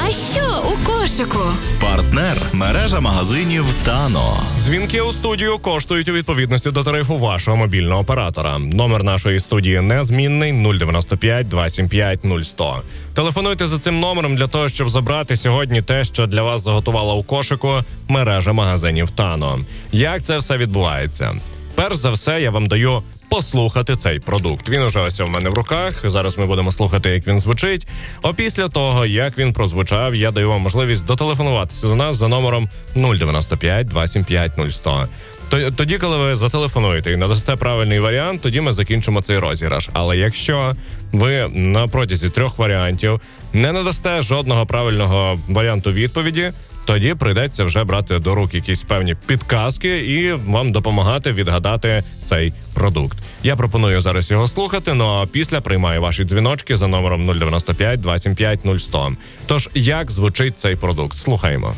А що у кошику? Партнер – мережа магазинів «Тано». Дзвінки у студію коштують у відповідності до тарифу вашого мобільного оператора. Номер нашої студії незмінний 095 275 0100. Телефонуйте за цим номером для того, щоб забрати сьогодні те, що для вас заготувала у кошику мережа магазинів «Тано». Як це все відбувається? Перш за все, я вам даю послухати цей продукт. Він уже ось у мене в руках. Зараз ми будемо слухати, як він звучить. Після того, як він прозвучав, я даю вам можливість дотелефонуватися до нас за номером 095 275 0100. Тоді, коли ви зателефонуєте і надасте правильний варіант, тоді ми закінчимо цей розіграш. Але якщо ви на протязі 3 варіантів не надасте жодного правильного варіанту відповіді, тоді прийдеться вже брати до рук якісь певні підказки і вам допомагати відгадати цей продукт. Я пропоную зараз його слухати, а після приймаю ваші дзвіночки за номером 095 275 0100. Тож, як звучить цей продукт? Слухаємо.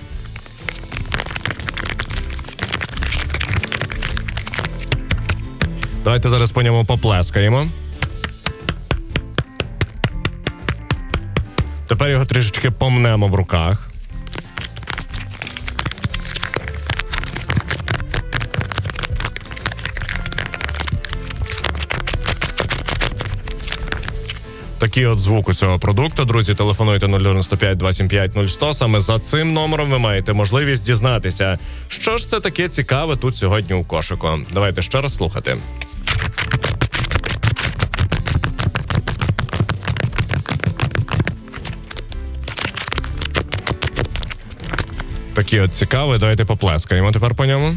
Давайте зараз по ньому поплескаємо. Тепер його трішечки помнемо в руках. Такий от звук у цього продукту. Друзі, телефонуйте 095 275 0100. Саме за цим номером ви маєте можливість дізнатися, що ж це таке цікаве тут сьогодні у кошику. Давайте ще раз слухати. Такий от цікавий. Давайте поплескаємо тепер по ньому.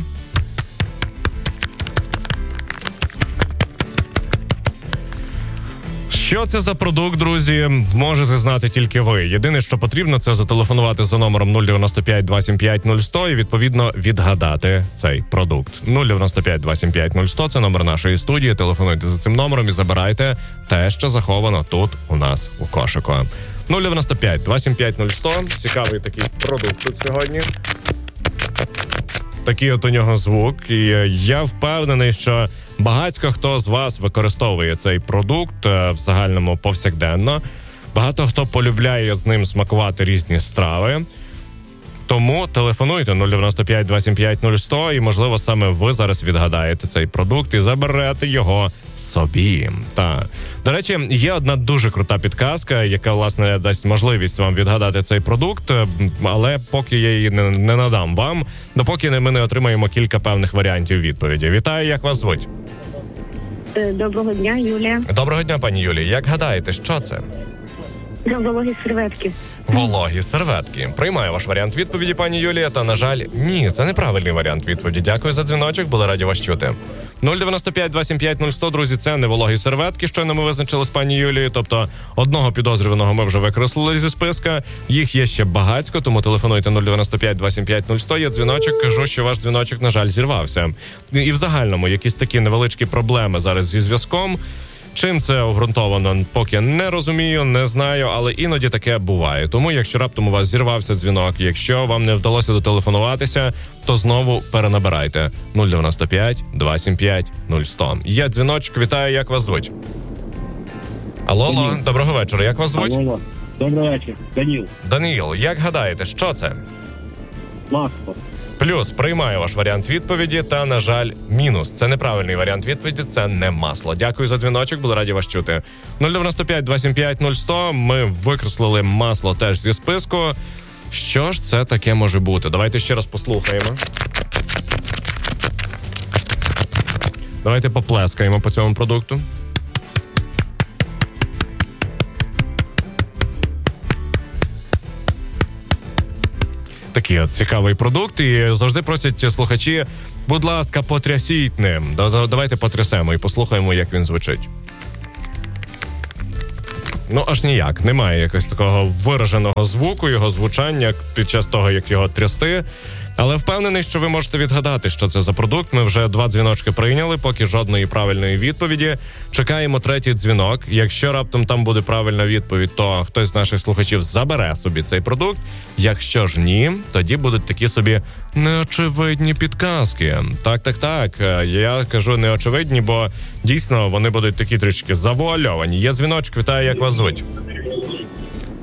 Що це за продукт, друзі, можете знати тільки ви. Єдине, що потрібно, це зателефонувати за номером 095 275 0100 і, відповідно, відгадати цей продукт. 095 275 0100 – це номер нашої студії. Телефонуйте за цим номером і забирайте те, що заховано тут у нас у кошику. 095 275 0100 – цікавий такий продукт тут сьогодні. Такий от у нього звук. І я впевнений, що багатько хто з вас використовує цей продукт в загальному повсякденно. Багато хто полюбляє з ним смакувати різні страви. Тому телефонуйте 095 275 0100 і, можливо, саме ви зараз відгадаєте цей продукт і заберете його собі. До речі, є одна дуже крута підказка, яка, власне, дасть можливість вам відгадати цей продукт, але поки я її не надам вам, допоки ми не отримаємо кілька певних варіантів відповіді. Вітаю, як вас звуть? Доброго дня, Юлія. Доброго дня, пані Юлія. Як гадаєте, що це? Вологі серветки. Вологі серветки. Приймаю ваш варіант відповіді, пані Юлія, та, на жаль, ні, це неправильний варіант відповіді. Дякую за дзвіночок, були раді вас чути. 095 275 0100, друзі, це не вологі серветки, щойно ми визначили з пані Юлією, тобто одного підозрюваного ми вже викреслили зі списка, їх є ще багацько, тому телефонуйте 095 275 0100, є дзвіночок, кажу, що ваш дзвіночок, на жаль, зірвався. І в загальному якісь такі невеличкі проблеми зараз зі зв'язком. Чим це обґрунтовано, поки не розумію, не знаю, але іноді таке буває. Тому, якщо раптом у вас зірвався дзвінок, якщо вам не вдалося дотелефонуватися, то знову перенабирайте 095 275 0100. Є дзвіночок, вітаю, як вас звуть? Алло, доброго вечора, як вас звуть? Алло, добрий вечір, Даніл. Даніл, як гадаєте, що це? Масло. Плюс, приймаю ваш варіант відповіді, та, на жаль, мінус. Це неправильний варіант відповіді, це не масло. Дякую за дзвіночок, буду раді вас чути. 095 275 0100, ми викреслили масло теж зі списку. Що ж це таке може бути? Давайте ще раз послухаємо. Давайте поплескаємо по цьому продукту. Такий от цікавий продукт, і завжди просять слухачі, будь ласка, потрясіть ним. Давайте потрясемо і послухаємо, як він звучить. Ну, аж ніяк. Немає якогось такого вираженого звуку, його звучання під час того, як його трясти. Але впевнений, що ви можете відгадати, що це за продукт. Ми вже 2 дзвіночки прийняли, поки жодної правильної відповіді. Чекаємо 3-й дзвінок. Якщо раптом там буде правильна відповідь, то хтось з наших слухачів забере собі цей продукт. Якщо ж ні, тоді будуть такі собі неочевидні підказки. Так. Я кажу неочевидні, бо дійсно вони будуть такі трішки завуальовані. Є дзвіночок, вітаю, як вас звуть?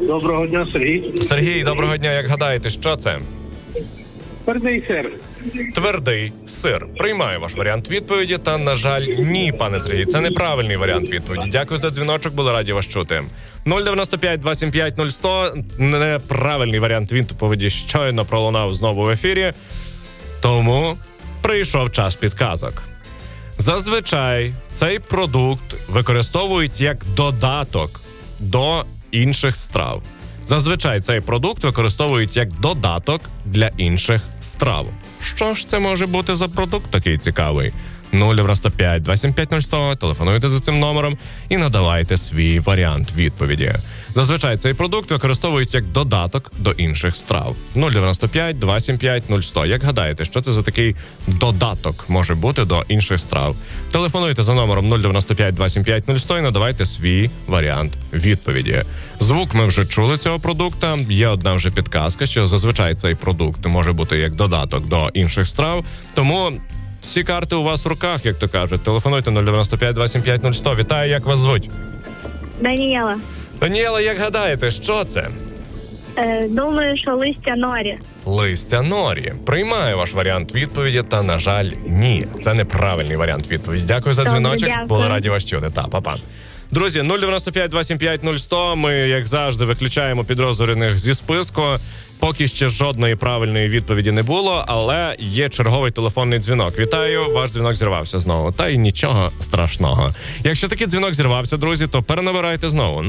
Доброго дня, Сергій. Сергій, доброго дня. Як гадаєте, що це? Твердий сир. Твердий сир. Приймаю ваш варіант відповіді, та, на жаль, ні, пане Сергій. Це неправильний варіант відповіді. Дякую за дзвіночок, були раді вас чути. 095-275-0100. Неправильний варіант відповіді щойно пролунав знову в ефірі. Тому прийшов час підказок. Зазвичай цей продукт використовують як додаток до інших страв. Зазвичай цей продукт використовують як додаток для інших страв. Що ж це може бути за продукт такий цікавий? 095-275-0100, телефонуйте за цим номером і надавайте свій варіант відповіді. Зазвичай цей продукт використовують як додаток до інших страв. 095-275-0100. Як гадаєте, що це за такий додаток може бути до інших страв? Телефонуйте за номером 095-275-0100 і надавайте свій варіант відповіді. Звук ми вже чули цього продукта. Є одна вже підказка, що зазвичай цей продукт може бути як додаток до інших страв. Тому всі карти у вас в руках, як то кажуть. Телефонуйте 095-275-0100. Вітаю, як вас звуть? Даніела. Даніела, як гадаєте, що це? Думаю, що листя норі. Листя норі. Приймаю ваш варіант відповіді, та, на жаль, ні. Це неправильний варіант відповіді. Дякую за дзвіночок. Дякую. Були раді вас чути. Та, па-па. Друзі, 095-275-0100. Ми, як завжди, виключаємо підозрюваних зі списку. Поки ще жодної правильної відповіді не було, але є черговий телефонний дзвінок. Вітаю, ваш дзвінок зірвався знову. Та й нічого страшного. Якщо такий дзвінок зірвався, друзі, то перенабирайте знову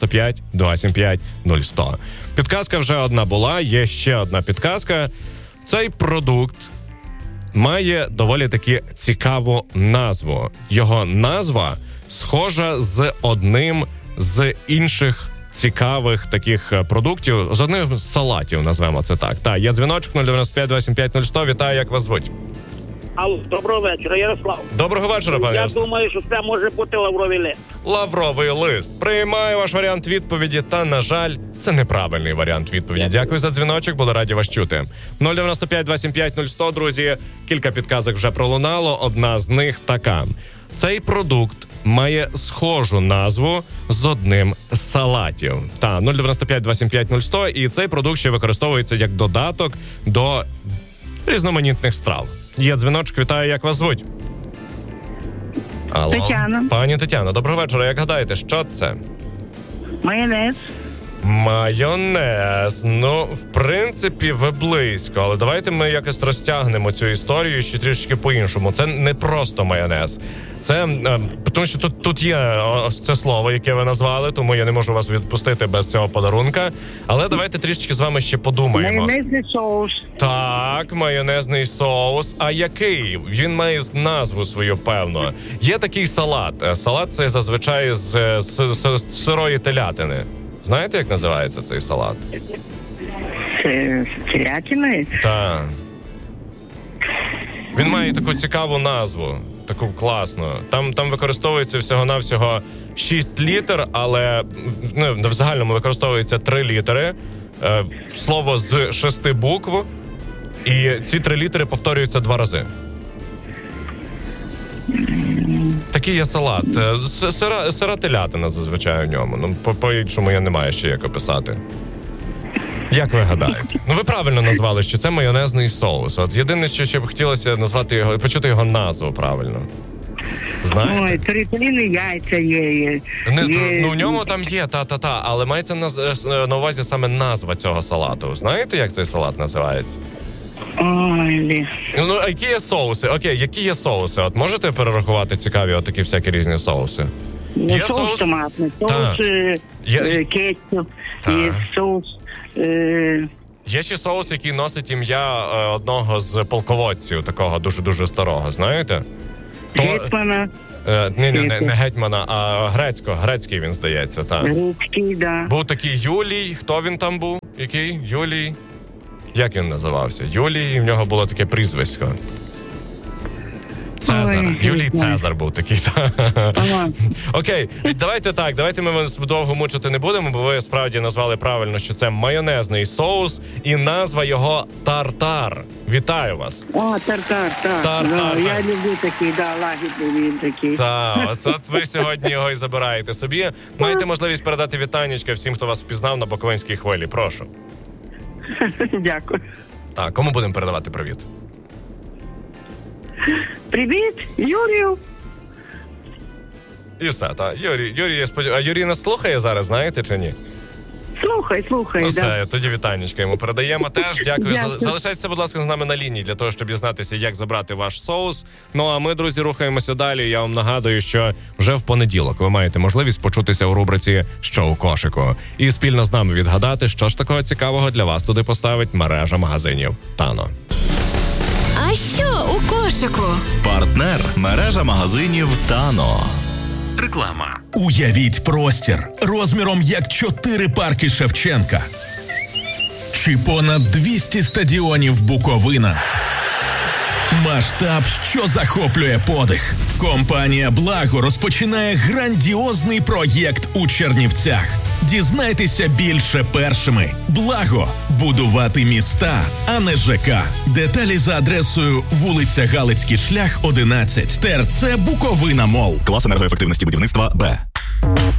095-275-0100. Підказка вже одна була, є ще одна підказка. Цей продукт має доволі таки цікаву назву. Його назва схожа з одним з інших цікавих таких продуктів, з одним з салатів, назвемо це так. Так, є дзвіночок 095-275-0100. Вітаю, як вас звуть? Алло, доброго вечора, Ярослав. Доброго вечора, пане Я Ярослав. думаю, що це може бути лавровий лист. Лавровий лист. Приймаю ваш варіант відповіді, та, на жаль, це неправильний варіант відповіді. Дякую за дзвіночок, були раді вас чути. 095-275-0100, друзі. Кілька підказок вже пролунало, одна з них така. Цей продукт має схожу назву з одним з салатів. Та, 095-275-0100, і цей продукт ще використовується як додаток до різноманітних страв. Є дзвіночок, вітаю, як вас звуть? Алло. Тетяна. Пані Тетяно, доброго вечора. Як гадаєте, що це? Майонез. Майонез. Ну, в принципі, ви близько, але давайте ми якось розтягнемо цю історію ще трішки по-іншому. Це не просто майонез. Це, тому що тут є це слово, яке ви назвали, тому я не можу вас відпустити без цього подарунка. Але давайте трішки з вами ще подумаємо. Майонезний соус. Так, майонезний соус. А який? Він має назву свою, певно. Є такий салат. Салат це зазвичай з сирої телятини. Знаєте, як називається цей салат? З телятиною? Так. Він має таку цікаву назву, таку класну. Там використовується всього-навсього 6 літер, але в загальному використовується 3 літери. Слово з 6 букв. І ці 3 літери повторюються 2 рази. Такий є салат. Сира телятина зазвичай у ньому. Ну, по-іншому я не маю ще як описати. Як ви гадаєте? Ну, ви правильно назвали, що це майонезний соус. От єдине, що ще б хотілося назвати його, почути його назву правильно. Знаєте? Ой, перепелині яйця є. Ну, в ньому там є, але мається на увазі саме назва цього салату. Знаєте, як цей салат називається? Ой, Ну, а які є соуси? Окей, які є соуси? От можете перерахувати цікаві такі всякі різні соуси? ну, Є соус томатний, соус кетчуп, є соус... Є ще соус, який носить ім'я одного з полководців, такого дуже-дуже старого, знаєте? Гетьмана. Не гетьмана, а грецький він, здається, так. Грецький, да. Був такий Юлій, хто він там був? Який? Юлій? Як він називався? Юлій, і в нього було таке прізвисько. Цезар. Ой, Юлій не знаю. Цезар був такий. Ага. Окей, давайте ми вас довго мучити не будемо, бо ви справді назвали правильно, що це майонезний соус, і назва його тартар. Вітаю вас. О, тартар, так. Тартар, Да, так. я люблю такий, да, лагідний він такий. Так, от ви сьогодні його і забираєте собі. Маєте можливість передати вітаннячка всім, хто вас впізнав на Буковинській хвилі. Прошу. Дякую. Так, кому будемо передавати привіт? Привіт, Юрію. І все, так. Юрій, я сподіваюся. А Юрій нас слухає зараз, знаєте чи ні? Слухай, Ну да. все, тоді вітанечка йому передаємо теж. Дякую. Дякую. Залишайтеся, будь ласка, з нами на лінії для того, щоб дізнатися, як забрати ваш соус. Ну а ми, друзі, рухаємося далі. Я вам нагадую, що вже в понеділок ви маєте можливість почутися у рубриці «Що у кошику?» і спільно з нами відгадати, що ж такого цікавого для вас туди поставить мережа магазинів «Тано». А що у кошику? Партнер мережа магазинів Тано. Реклама. Уявіть простір розміром як 4 парки Шевченка. Чи понад 200 стадіонів Буковина. Масштаб, що захоплює подих. Компанія «Благо» розпочинає грандіозний проєкт у Чернівцях. Дізнайтеся більше першими. «Благо» – будувати міста, а не ЖК. Деталі за адресою вулиця Галицький шлях, 11, ТРЦ Буковина Мол. Клас енергоефективності будівництва Б.